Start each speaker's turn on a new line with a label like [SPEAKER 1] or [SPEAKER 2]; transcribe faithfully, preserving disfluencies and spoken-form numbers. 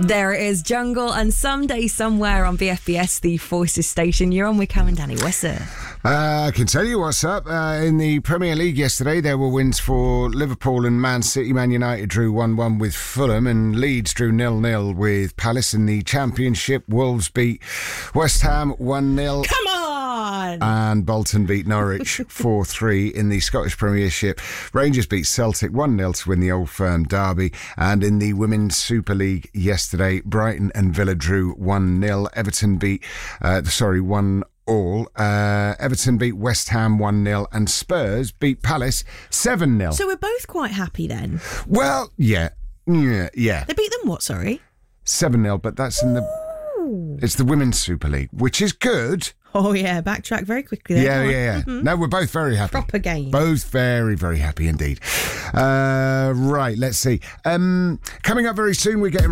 [SPEAKER 1] There it is, Jungle, and Someday Somewhere on B F B S, the Voices station. You're on with Cam and Danny. What's up?
[SPEAKER 2] Uh, I can tell you what's up. Uh, in the Premier League yesterday, there were wins for Liverpool and Man City. Man United drew one one with Fulham, and Leeds drew nil nil with Palace. In the Championship, Wolves beat West Ham one nil.
[SPEAKER 1] Come on!
[SPEAKER 2] And Bolton beat Norwich four three. In the Scottish Premiership, Rangers beat Celtic one nil to win the Old Firm derby. And in the Women's Super League yesterday, Brighton and Villa drew one nil. Everton beat, uh, sorry, one all. Uh, Everton beat West Ham one nil, and Spurs beat Palace seven nil.
[SPEAKER 1] So we're both quite happy then?
[SPEAKER 2] Well, yeah. Yeah, yeah.
[SPEAKER 1] They beat them what, sorry?
[SPEAKER 2] seven nil, but that's in the...
[SPEAKER 1] Ooh.
[SPEAKER 2] It's the Women's Super League, which is good.
[SPEAKER 1] Oh, yeah, backtrack very quickly there.
[SPEAKER 2] Yeah, yeah, yeah. Mm-hmm. No, we're both very happy.
[SPEAKER 1] Proper game.
[SPEAKER 2] Both very, very happy indeed. Uh, right, let's see. Um, coming up very soon, we're getting...